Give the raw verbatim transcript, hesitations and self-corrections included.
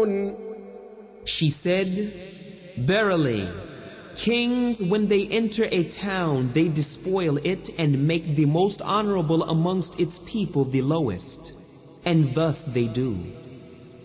يعلمون. She said, Verily, kings, when they enter a town, they despoil it and make the most honorable amongst its people the lowest. And thus they do.